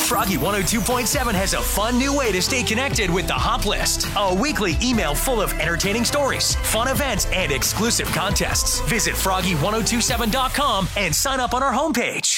Froggy 102.7 has a fun new way to stay connected with the Hop List. A weekly email full of entertaining stories, fun events, and exclusive contests. Visit Froggy1027.com and sign up on our homepage.